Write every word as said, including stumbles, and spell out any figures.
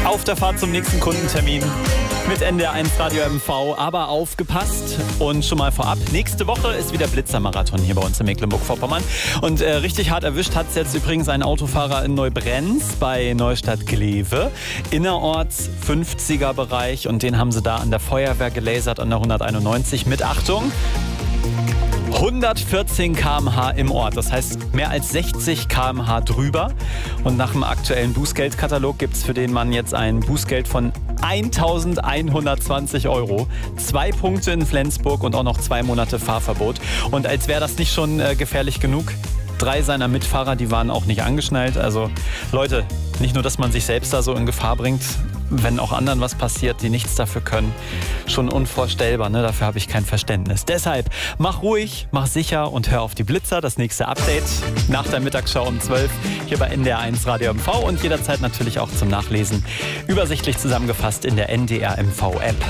auf der Fahrt zum nächsten Kundentermin mit N D R eins Radio M V. Aber aufgepasst und schon mal vorab, nächste Woche ist wieder Blitzermarathon hier bei uns in Mecklenburg-Vorpommern. Und äh, richtig hart erwischt hat es jetzt übrigens ein Autofahrer in Neubrenz bei Neustadt-Glewe. Innerorts fünfziger Bereich und den haben sie da an der Feuerwehr gelasert an der hunderteinundneunzig mit, Achtung, hundertvierzehn Kilometer pro Stunde im Ort. Das heißt mehr als sechzig Kilometer pro Stunde drüber. Und nach dem aktuellen Bußgeldkatalog gibt es für den Mann jetzt ein Bußgeld von eintausendeinhundertzwanzig Euro. Zwei Punkte in Flensburg und auch noch zwei Monate Fahrverbot. Und als wäre das nicht schon äh, gefährlich genug, drei seiner Mitfahrer, die waren auch nicht angeschnallt. Also Leute, nicht nur, dass man sich selbst da so in Gefahr bringt, wenn auch anderen was passiert, die nichts dafür können. Schon unvorstellbar, ne? Dafür habe ich kein Verständnis. Deshalb, mach ruhig, mach sicher und hör auf die Blitzer. Das nächste Update nach der Mittagsschau um zwölf hier bei N D R eins Radio M V und jederzeit natürlich auch zum Nachlesen. Übersichtlich zusammengefasst in der N D R M V App.